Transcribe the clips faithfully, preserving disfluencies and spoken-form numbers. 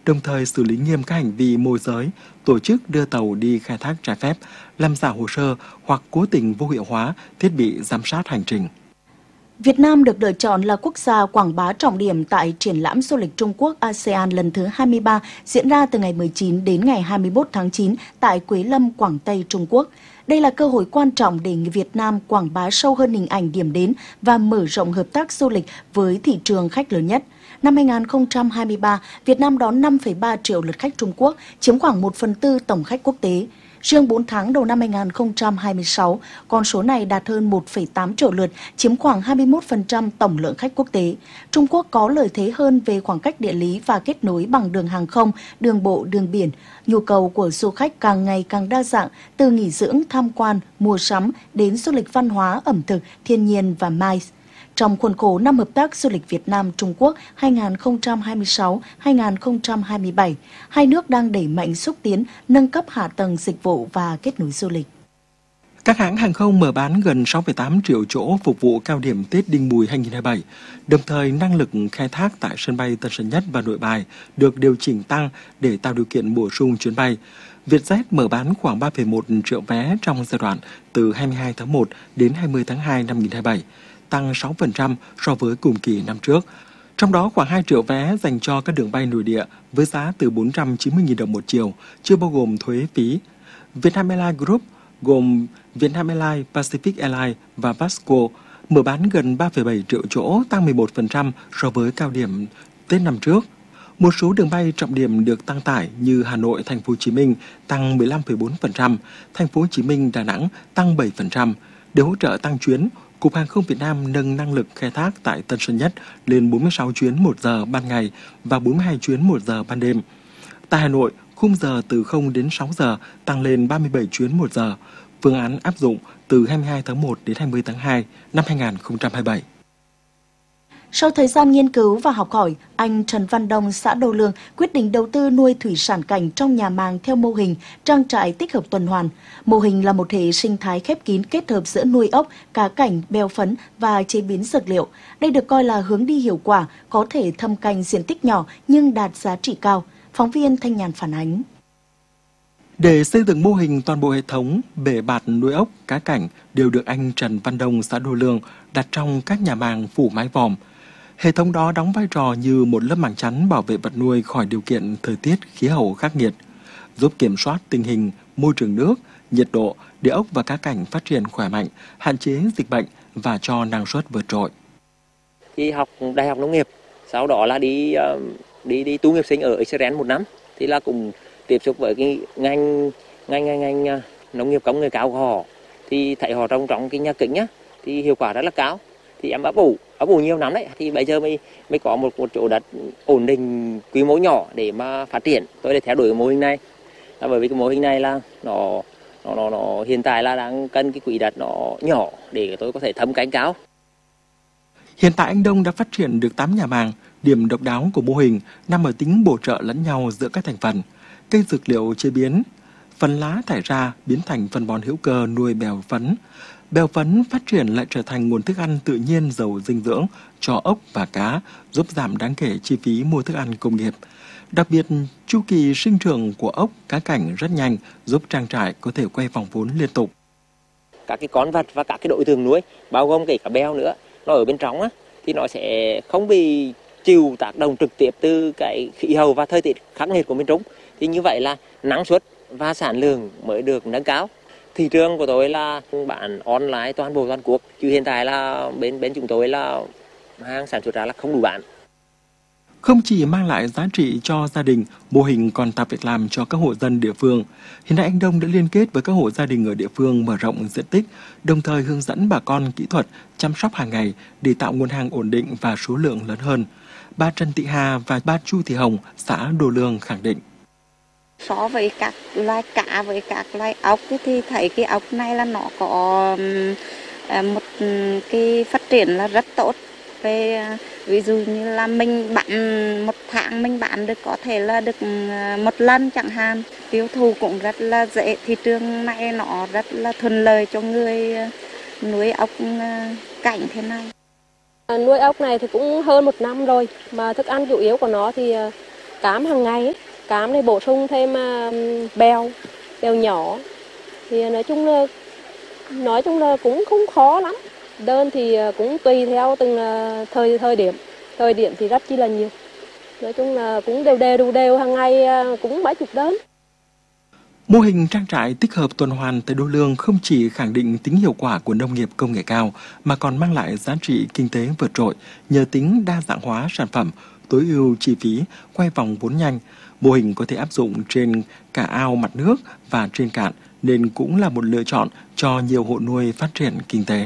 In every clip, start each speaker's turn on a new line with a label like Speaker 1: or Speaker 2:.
Speaker 1: đồng thời xử lý nghiêm các hành vi môi giới, tổ chức đưa tàu đi khai thác trái phép, làm giả hồ sơ hoặc cố tình vô hiệu hóa thiết bị giám sát hành trình.
Speaker 2: Việt Nam được lựa chọn là quốc gia quảng bá trọng điểm tại triển lãm du lịch Trung Quốc a sê an lần thứ hai mươi ba diễn ra từ ngày mười chín đến ngày hai mươi mốt tháng chín tại Quế Lâm, Quảng Tây, Trung Quốc. Đây là cơ hội quan trọng để người Việt Nam quảng bá sâu hơn hình ảnh điểm đến và mở rộng hợp tác du lịch với thị trường khách lớn nhất. Năm hai nghìn không trăm hai mươi ba, Việt Nam đón năm phẩy ba triệu lượt khách Trung Quốc, chiếm khoảng một phần tư tổng khách quốc tế. Riêng bốn tháng đầu năm hai nghìn không trăm hai mươi sáu, con số này đạt hơn một phẩy tám triệu lượt, chiếm khoảng hai mươi mốt phần trăm tổng lượng khách quốc tế. Trung Quốc có lợi thế hơn về khoảng cách địa lý và kết nối bằng đường hàng không, đường bộ, đường biển. Nhu cầu của du khách càng ngày càng đa dạng, từ nghỉ dưỡng, tham quan, mua sắm đến du lịch văn hóa, ẩm thực, thiên nhiên và MICE. Trong khuôn khổ năm hợp tác du lịch Việt Nam-Trung Quốc hai nghìn không trăm hai mươi sáu đến hai nghìn không trăm hai mươi bảy, hai nước đang đẩy mạnh xúc tiến, nâng cấp hạ tầng dịch vụ và kết nối du lịch.
Speaker 1: Các hãng hàng không mở bán gần sáu phẩy tám triệu chỗ phục vụ cao điểm Tết Đinh Mùi hai nghìn không trăm hai mươi bảy. Đồng thời, năng lực khai thác tại sân bay Tân Sơn Nhất và Nội Bài được điều chỉnh tăng để tạo điều kiện bổ sung chuyến bay. Vietjet mở bán khoảng ba phẩy một triệu vé trong giai đoạn từ hai mươi hai tháng một đến hai mươi tháng hai năm hai nghìn không trăm hai mươi bảy, tăng sáu phần trăm so với cùng kỳ năm trước. Trong đó khoảng hai triệu vé dành cho các đường bay nội địa với giá từ bốn trăm chín mươi nghìn đồng một chiều, chưa bao gồm thuế phí. Vietnam Airlines Group gồm Vietnam Airlines, Pacific Airlines và Vasco mở bán gần ba phẩy bảy triệu chỗ, tăng mười một phần trăm so với cao điểm Tết năm trước. Một số đường bay trọng điểm được tăng tải như Hà Nội, Thành phố Hồ Chí Minh tăng mười lăm phẩy bốn phần trăm, Thành phố Hồ Chí Minh, Đà Nẵng tăng bảy phần trăm. Để hỗ trợ tăng chuyến, Cục Hàng không Việt Nam nâng năng lực khai thác tại Tân Sơn Nhất lên bốn mươi sáu chuyến một giờ ban ngày và bốn mươi hai chuyến một giờ ban đêm. Tại Hà Nội, khung giờ từ không đến sáu giờ tăng lên ba mươi bảy chuyến một giờ. Phương án áp dụng từ hai mươi hai tháng một đến hai mươi tháng hai năm hai nghìn không trăm hai mươi bảy.
Speaker 2: Sau thời gian nghiên cứu và học hỏi, anh Trần Văn Đông, xã Đô Lương quyết định đầu tư nuôi thủy sản cảnh trong nhà màng theo mô hình trang trại tích hợp tuần hoàn. Mô hình là một hệ sinh thái khép kín kết hợp giữa nuôi ốc, cá cảnh, beo phấn và chế biến dược liệu. Đây được coi là hướng đi hiệu quả, có thể thâm canh diện tích nhỏ nhưng đạt giá trị cao. Phóng viên Thanh Nhàn phản ánh.
Speaker 1: Để xây dựng mô hình, toàn bộ hệ thống bể bạt nuôi ốc, cá cảnh đều được anh Trần Văn Đông, xã Đô Lương đặt trong các nhà màng phủ mái vòm. Hệ thống đó đóng vai trò như một lớp màng chắn bảo vệ vật nuôi khỏi điều kiện thời tiết khí hậu khắc nghiệt, giúp kiểm soát tình hình môi trường nước, nhiệt độ để ốc và cá cảnh phát triển khỏe mạnh, hạn chế dịch bệnh và cho năng suất vượt trội.
Speaker 3: Khi học Đại học Nông nghiệp, sau đó là đi đi đi tu nghiệp sinh ở Israel một năm, thì là cũng tiếp xúc với cái ngành ngành ngành, ngành nông nghiệp công nghệ cao của họ, thì thấy họ trồng trong cái nhà kính nhá, thì hiệu quả rất là cao. Thì em ấp ủ ấp ủ nhiều năm đấy, thì bây giờ mới mới có một một chỗ đất ổn định quy mô nhỏ để mà phát triển. Tôi để theo đuổi cái mô hình này, là bởi vì cái mô hình này là nó nó nó, nó hiện tại là đang cần cái quỹ đất nó nhỏ để tôi có thể thâm canh cao.
Speaker 1: Hiện tại anh Đông đã phát triển được tám nhà màng. Điểm độc đáo của mô hình nằm ở tính bổ trợ lẫn nhau giữa các thành phần. Cây dược liệu chế biến, phần lá thải ra biến thành phân bón hữu cơ nuôi bèo phấn. Bèo phấn phát triển lại trở thành nguồn thức ăn tự nhiên giàu dinh dưỡng cho ốc và cá, giúp giảm đáng kể chi phí mua thức ăn công nghiệp. Đặc biệt, chu kỳ sinh trưởng của ốc, cá cảnh rất nhanh, giúp trang trại có thể quay vòng vốn liên tục.
Speaker 3: Các cái con vật và các cái đối tượng nuôi, bao gồm kể cả bèo nữa, nó ở bên trong á, thì nó sẽ không bị chịu tác động trực tiếp từ cái khí hậu và thời tiết khắc nghiệt của miền Trung. Thì như vậy là năng suất và sản lượng mới được nâng cao. Thị trường của tôi là bán online toàn bộ toàn quốc, chứ hiện tại là bên bên chúng tôi là hàng sản xuất ra là không đủ bán.
Speaker 1: Không chỉ mang lại giá trị cho gia đình, mô hình còn tạo việc làm cho các hộ dân địa phương. Hiện nay anh Đông đã liên kết với các hộ gia đình ở địa phương mở rộng diện tích, đồng thời hướng dẫn bà con kỹ thuật chăm sóc hàng ngày để tạo nguồn hàng ổn định và số lượng lớn hơn. Bà Trần Thị Hà và bà Chu Thị Hồng, xã Đô Lương khẳng định.
Speaker 4: So với các loài cá với các loài ốc thì thấy cái ốc này là nó có một cái phát triển là rất tốt. Về ví dụ như là mình bán một tháng mình bán được có thể là được một lần chẳng hạn, tiêu thụ cũng rất là dễ, thị trường này nó rất là thuận lợi cho người nuôi ốc cảnh thế này.
Speaker 5: Nuôi ốc này thì cũng hơn một năm rồi, mà thức ăn chủ yếu của nó thì cám hàng ngày ấy. Cám này bổ sung thêm uh, beo, beo nhỏ. Thì nói chung là nói chung là cũng không khó lắm. Đơn thì cũng tùy theo từng uh, thời thời điểm. Thời điểm thì rất chi là nhiều. Nói chung là cũng đều đều đều đều hàng ngày uh, cũng mấy chục đơn.
Speaker 1: Mô hình trang trại tích hợp tuần hoàn tại Đô Lương không chỉ khẳng định tính hiệu quả của nông nghiệp công nghệ cao mà còn mang lại giá trị kinh tế vượt trội nhờ tính đa dạng hóa sản phẩm, tối ưu chi phí, quay vòng vốn nhanh. Mô hình có thể áp dụng trên cả ao mặt nước và trên cạn nên cũng là một lựa chọn cho nhiều hộ nuôi phát triển kinh tế.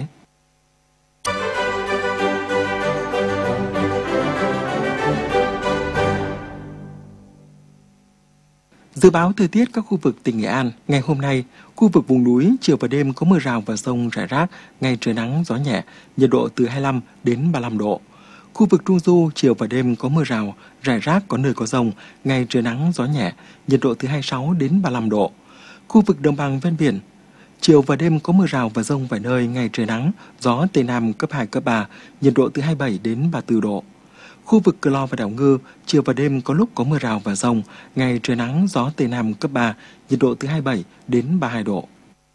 Speaker 1: Dự báo thời tiết các khu vực tỉnh Nghệ An, ngày hôm nay, khu vực vùng núi chiều và đêm có mưa rào và dông rải rác, ngày trời nắng gió nhẹ, nhiệt độ từ hai mươi lăm đến ba mươi lăm độ. Khu vực Trung Du chiều và đêm có mưa rào, rải rác có nơi có dông, ngày trời nắng gió nhẹ, nhiệt độ từ hai mươi sáu đến ba mươi lăm độ. Khu vực đồng bằng ven biển, chiều và đêm có mưa rào và dông vài nơi, ngày trời nắng, gió Tây Nam cấp hai, cấp ba, nhiệt độ từ hai mươi bảy đến ba mươi tư độ. Khu vực Cửa Lò và Đảo Ngư, chiều và đêm có lúc có mưa rào và dông, ngày trời nắng, gió Tây Nam cấp ba, nhiệt độ từ hai mươi bảy đến ba mươi hai độ.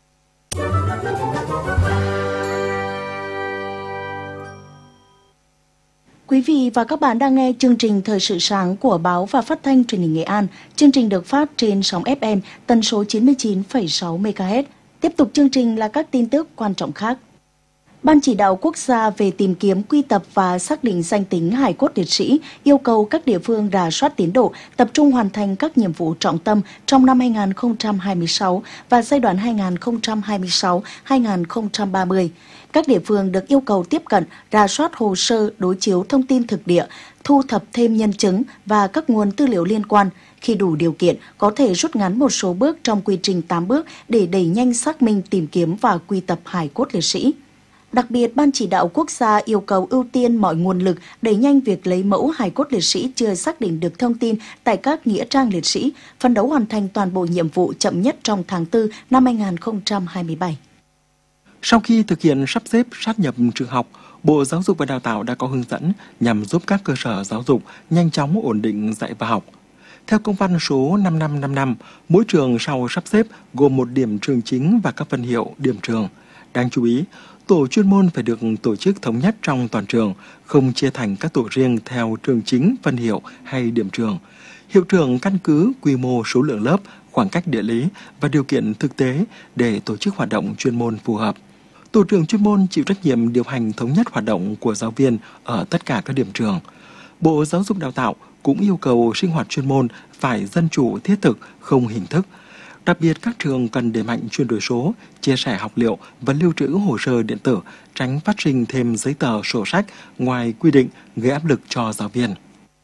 Speaker 2: Quý vị và các bạn đang nghe chương trình Thời sự sáng của Báo và Phát thanh Truyền hình Nghệ An. Chương trình được phát trên sóng ép em tần số chín mươi chín phẩy sáu mê ga héc. Tiếp tục chương trình là các tin tức quan trọng khác. Ban chỉ đạo quốc gia về tìm kiếm, quy tập và xác định danh tính hài cốt liệt sĩ yêu cầu các địa phương rà soát tiến độ, tập trung hoàn thành các nhiệm vụ trọng tâm trong năm hai nghìn không trăm hai mươi sáu và giai đoạn hai nghìn không trăm hai mươi sáu đến hai nghìn không trăm ba mươi. Các địa phương được yêu cầu tiếp cận, rà soát hồ sơ, đối chiếu thông tin thực địa, thu thập thêm nhân chứng và các nguồn tư liệu liên quan. Khi đủ điều kiện, có thể rút ngắn một số bước trong quy trình tám bước để đẩy nhanh xác minh, tìm kiếm và quy tập hài cốt liệt sĩ. Đặc biệt, Ban chỉ đạo quốc gia yêu cầu ưu tiên mọi nguồn lực đẩy nhanh việc lấy mẫu hài cốt liệt sĩ chưa xác định được thông tin tại các nghĩa trang liệt sĩ, phấn đấu hoàn thành toàn bộ nhiệm vụ chậm nhất trong tháng tư năm hai nghìn không trăm hai mươi bảy.
Speaker 1: Sau khi thực hiện sắp xếp sát nhập trường học, Bộ Giáo dục và Đào tạo đã có hướng dẫn nhằm giúp các cơ sở giáo dục nhanh chóng ổn định dạy và học. Theo công văn số năm năm năm năm, mỗi trường sau sắp xếp gồm một điểm trường chính và các phân hiệu điểm trường. Đáng chú ý, tổ chuyên môn phải được tổ chức thống nhất trong toàn trường, không chia thành các tổ riêng theo trường chính, phân hiệu hay điểm trường. Hiệu trưởng căn cứ quy mô số lượng lớp, khoảng cách địa lý và điều kiện thực tế để tổ chức hoạt động chuyên môn phù hợp. Tổ trưởng chuyên môn chịu trách nhiệm điều hành thống nhất hoạt động của giáo viên ở tất cả các điểm trường. Bộ Giáo dục Đào tạo cũng yêu cầu sinh hoạt chuyên môn phải dân chủ, thiết thực, không hình thức. Đặc biệt, các trường cần đẩy mạnh chuyển đổi số, chia sẻ học liệu và lưu trữ hồ sơ điện tử, tránh phát sinh thêm giấy tờ sổ sách ngoài quy định gây áp lực cho giáo viên.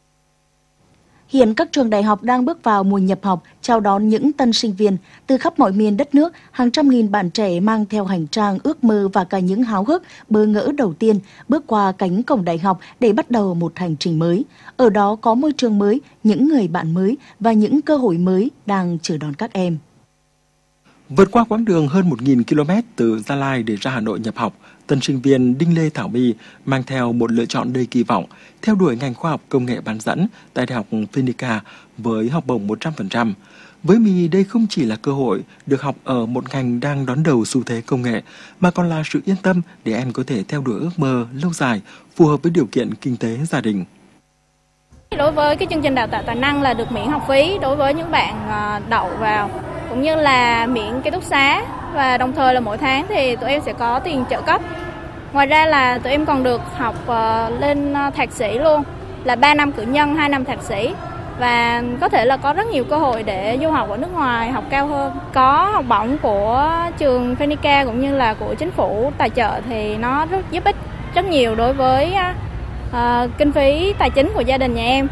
Speaker 2: Hiện các trường đại học đang bước vào mùa nhập học, chào đón những tân sinh viên. Từ khắp mọi miền đất nước, hàng trăm nghìn bạn trẻ mang theo hành trang, ước mơ và cả những háo hức, bỡ ngỡ đầu tiên, bước qua cánh cổng đại học để bắt đầu một hành trình mới. Ở đó có môi trường mới, những người bạn mới và những cơ hội mới đang chờ đón các em.
Speaker 1: Vượt qua quãng đường hơn một nghìn ki lô mét từ Gia Lai để ra Hà Nội nhập học, tân sinh viên Đinh Lê Thảo My mang theo một lựa chọn đầy kỳ vọng, theo đuổi ngành khoa học công nghệ bán dẫn tại Đại học Phenica với học bổng một trăm phần trăm. Với My, đây không chỉ là cơ hội được học ở một ngành đang đón đầu xu thế công nghệ, mà còn là sự yên tâm để em có thể theo đuổi ước mơ lâu dài, phù hợp với điều kiện kinh tế gia đình.
Speaker 6: Đối với cái chương trình đào tạo tài năng là được miễn học phí đối với những bạn đậu vào, cũng như là miễn ký túc xá, và đồng thời là mỗi tháng thì tụi em sẽ có tiền trợ cấp. Ngoài ra là tụi em còn được học uh, lên thạc sĩ luôn, là ba năm cử nhân, hai năm thạc sĩ, và có thể là có rất nhiều cơ hội để du học ở nước ngoài học cao hơn. Có học bổng của trường Phenica cũng như là của chính phủ tài trợ thì nó rất giúp ích rất nhiều đối với uh, kinh phí tài chính của gia đình nhà em.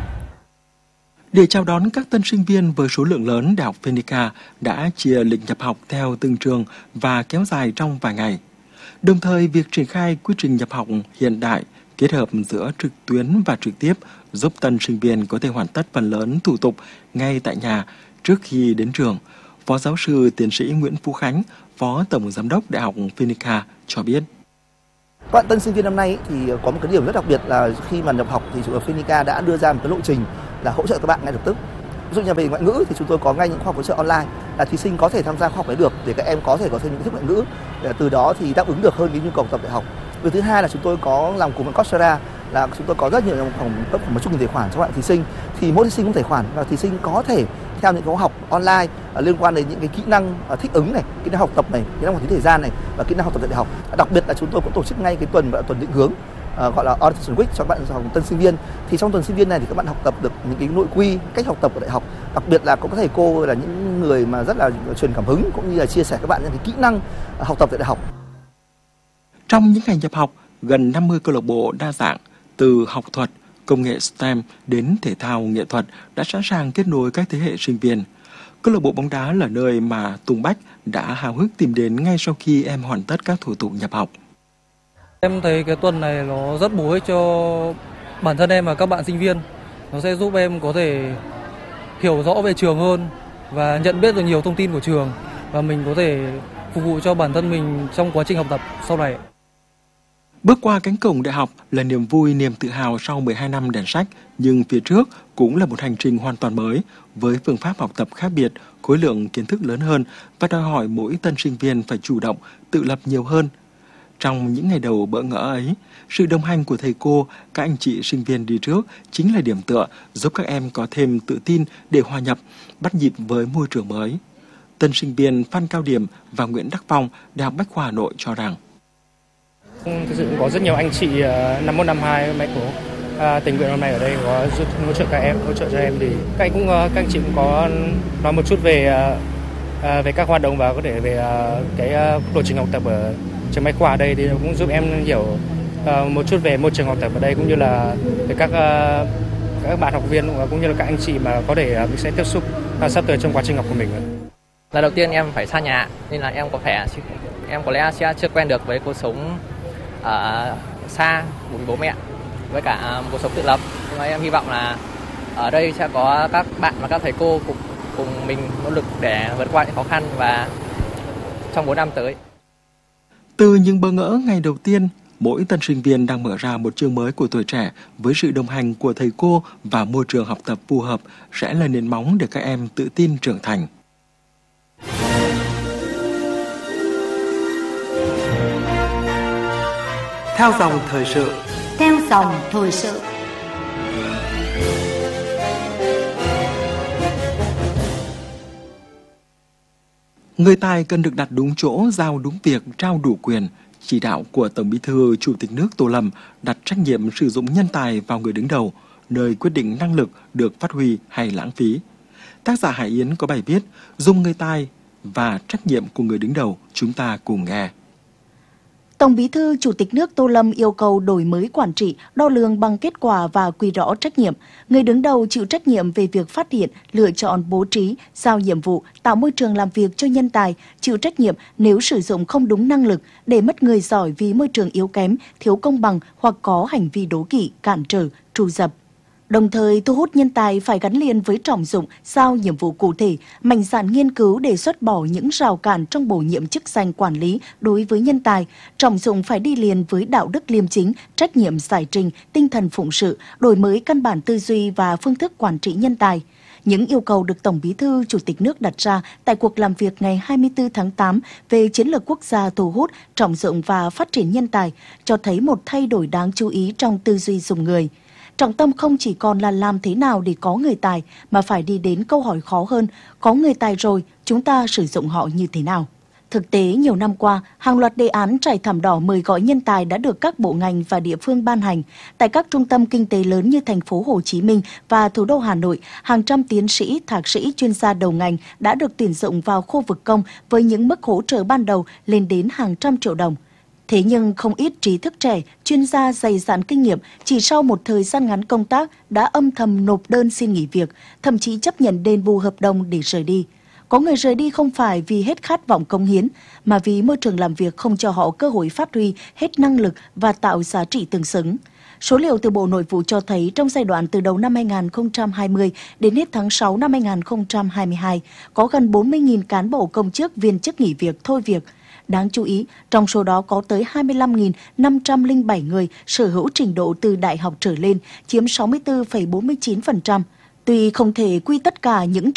Speaker 1: Để chào đón các tân sinh viên với số lượng lớn, Đại học Phenica đã chia lịch nhập học theo từng trường và kéo dài trong vài ngày. Đồng thời, việc triển khai quy trình nhập học hiện đại kết hợp giữa trực tuyến và trực tiếp giúp tân sinh viên có thể hoàn tất phần lớn thủ tục ngay tại nhà trước khi đến trường. Phó giáo sư tiến sĩ Nguyễn Phú Khánh, Phó Tổng Giám đốc Đại học Phenica cho biết.
Speaker 7: Các bạn tân sinh viên năm nay thì có một cái điểm rất đặc biệt là khi mà nhập học thì trường Phenica đã đưa ra một cái lộ trình là hỗ trợ các bạn ngay lập tức. Ví dụ như về ngoại ngữ thì chúng tôi có ngay những khóa học hỗ trợ online là thí sinh có thể tham gia khóa học đấy được để các em có thể có thêm những kiến thức ngoại ngữ, để từ đó thì đáp ứng được hơn cái nhu cầu tập đại học. Việc thứ hai là chúng tôi có làm cùng với Coursera, là chúng tôi có rất nhiều phòng cấp một trung tài khoản cho các bạn thí sinh, thì mỗi thí sinh cũng tài khoản và thí sinh có thể theo những khóa học online uh, liên quan đến những cái kỹ năng uh, thích ứng này, kỹ năng học tập này, kỹ năng quản lý thời gian này và kỹ năng học tập tại đại học. Đặc biệt là chúng tôi cũng tổ chức ngay cái tuần gọi là tuần định hướng, uh, gọi là Orientation Week cho các bạn học tân sinh viên. Thì trong tuần sinh viên này thì các bạn học tập được những cái nội quy cách học tập của đại học, đặc biệt là có thầy cô là những người mà rất là truyền cảm hứng cũng như là chia sẻ các bạn những cái kỹ năng uh, học tập tại đại học.
Speaker 1: Trong những ngày nhập học, gần năm mươi câu lạc bộ đa dạng từ học thuật, công nghệ STEM đến thể thao, nghệ thuật đã sẵn sàng kết nối các thế hệ sinh viên. Câu lạc bộ bóng đá là nơi mà Tùng Bách đã háo hức tìm đến ngay sau khi em hoàn tất các thủ tục nhập học.
Speaker 8: Em thấy cái tuần này nó rất bổ ích cho bản thân em và các bạn sinh viên. Nó sẽ giúp em có thể hiểu rõ về trường hơn và nhận biết được nhiều thông tin của trường, và mình có thể phục vụ cho bản thân mình trong quá trình học tập sau này.
Speaker 1: Bước qua cánh cổng đại học là niềm vui, niềm tự hào sau mười hai năm đèn sách, nhưng phía trước cũng là một hành trình hoàn toàn mới với phương pháp học tập khác biệt, khối lượng kiến thức lớn hơn và đòi hỏi mỗi tân sinh viên phải chủ động, tự lập nhiều hơn. Trong những ngày đầu bỡ ngỡ ấy, sự đồng hành của thầy cô, các anh chị sinh viên đi trước chính là điểm tựa giúp các em có thêm tự tin để hòa nhập, bắt nhịp với môi trường mới. Tân sinh viên Phan Cao Điểm và Nguyễn Đắc Phong, Đại học Bách khoa Hà Nội cho rằng
Speaker 9: thực sự cũng có rất nhiều anh chị năm mốt năm hai mấy của à, tình nguyện hôm nay ở đây có giúp hỗ trợ các em, hỗ trợ cho em thì các anh cũng các anh chị cũng có nói một chút về à, về các hoạt động và có thể về à, cái lộ trình học tập ở trường Bách khoa ở đây thì cũng giúp em hiểu à, một chút về môi trường học tập ở đây, cũng như là về các à, các bạn học viên cũng như là các anh chị mà có thể mình sẽ tiếp xúc à, sắp tới trong quá trình học của mình.
Speaker 10: Lần đầu tiên em phải xa nhà nên là em có vẻ em có lẽ sẽ chưa quen được với cuộc sống ở xa cùng bố mẹ với cả cuộc sống tự lập, nhưng mà em hy vọng là ở đây sẽ có các bạn và các thầy cô cùng cùng mình nỗ lực để vượt qua những khó khăn và trong bốn năm tới.
Speaker 1: Từ những bỡ ngỡ ngày đầu tiên, mỗi tân sinh viên đang mở ra một chương mới của tuổi trẻ với sự đồng hành của thầy cô và môi trường học tập phù hợp sẽ là nền móng để các em tự tin trưởng thành. Theo dòng thời sự.
Speaker 2: Theo dòng thời sự.
Speaker 1: Người tài cần được đặt đúng chỗ, giao đúng việc, trao đủ quyền. Chỉ đạo của Tổng Bí thư Chủ tịch nước Tô Lâm đặt trách nhiệm sử dụng nhân tài vào người đứng đầu, nơi quyết định năng lực được phát huy hay lãng phí. Tác giả Hải Yến có bài viết Dùng người tài và trách nhiệm của người đứng đầu, chúng ta cùng nghe.
Speaker 2: Tổng Bí thư Chủ tịch nước Tô Lâm yêu cầu đổi mới quản trị, đo lường bằng kết quả và quy rõ trách nhiệm. Người đứng đầu chịu trách nhiệm về việc phát hiện, lựa chọn, bố trí, giao nhiệm vụ, tạo môi trường làm việc cho nhân tài, chịu trách nhiệm nếu sử dụng không đúng năng lực, để mất người giỏi vì môi trường yếu kém, thiếu công bằng hoặc có hành vi đố kỵ, cản trở, trù dập. Đồng thời, thu hút nhân tài phải gắn liền với trọng dụng, giao nhiệm vụ cụ thể, mạnh dạn nghiên cứu đề xuất bỏ những rào cản trong bổ nhiệm chức danh quản lý đối với nhân tài. Trọng dụng phải đi liền với đạo đức liêm chính, trách nhiệm giải trình, tinh thần phụng sự, đổi mới căn bản tư duy và phương thức quản trị nhân tài. Những yêu cầu được Tổng Bí thư Chủ tịch nước đặt ra tại cuộc làm việc ngày hai mươi tư tháng tám về chiến lược quốc gia thu hút, trọng dụng và phát triển nhân tài cho thấy một thay đổi đáng chú ý trong tư duy dùng người. Trọng tâm không chỉ còn là làm thế nào để có người tài, mà phải đi đến câu hỏi khó hơn, có người tài rồi, chúng ta sử dụng họ như thế nào? Thực tế, nhiều năm qua, hàng loạt đề án trải thảm đỏ mời gọi nhân tài đã được các bộ ngành và địa phương ban hành. Tại các trung tâm kinh tế lớn như thành phố Hồ Chí Minh và thủ đô Hà Nội, hàng trăm tiến sĩ, thạc sĩ, chuyên gia đầu ngành đã được tuyển dụng vào khu vực công với những mức hỗ trợ ban đầu lên đến hàng trăm triệu đồng. Thế nhưng không ít trí thức trẻ, chuyên gia dày dạn kinh nghiệm chỉ sau một thời gian ngắn công tác đã âm thầm nộp đơn xin nghỉ việc, thậm chí chấp nhận đền bù hợp đồng để rời đi. Có người rời đi không phải vì hết khát vọng cống hiến, mà vì môi trường làm việc không cho họ cơ hội phát huy hết năng lực và tạo giá trị tương xứng. Số liệu từ Bộ Nội vụ cho thấy trong giai đoạn từ đầu năm hai nghìn không trăm hai mươi đến hết tháng sáu năm hai nghìn không trăm hai mươi hai, có gần bốn mươi nghìn cán bộ công chức viên chức nghỉ việc thôi việc. Đáng chú ý, trong số đó có tới hai mươi lăm nghìn năm trăm lẻ bảy người sở hữu trình độ từ đại học trở lên, chiếm sáu mươi tư phẩy bốn mươi chín phần trăm. Tuy không thể quy tất cả những